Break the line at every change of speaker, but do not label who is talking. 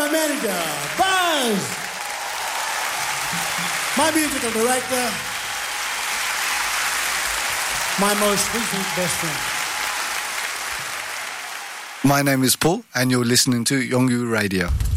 my manager, Buzz. My musical director, my most recent best friend.
My name is Paul, and you're listening to Yongyu Radio.